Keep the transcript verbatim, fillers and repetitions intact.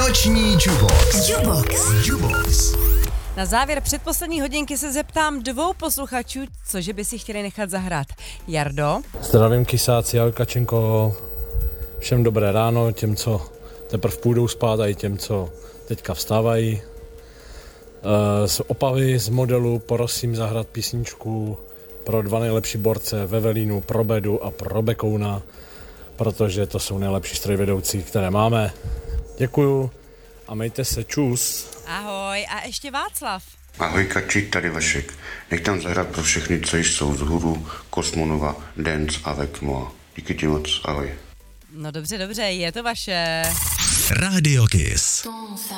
Motivační Jukebox. Jukebox. Jukebox. Na závěr předposlední hodinky se zeptám dvou posluchačů, cože by si chtěli nechat zahrát. Jardo? Zdravím kysáci, ahoj Kačenko. Všem dobré ráno, těm, co teprve půjdou spát, a i těm, co teďka vstávají. Z Opavy, z modelu, prosím zahrát písničku pro dva nejlepší borce, Vevelínu, pro Bedu a pro Bekouna, protože to jsou nejlepší strojvedoucí, které máme. Děkuju a mějte se, čus. Ahoj, a ještě Václav. Ahoj Kači, tady Vašek. Nech tam zahrát pro všechny, co jsou z Huru, Kosmonova, Dance a Vekmoa. Díky ti moc, ahoj. No dobře, dobře, je to vaše. Radio Kiss.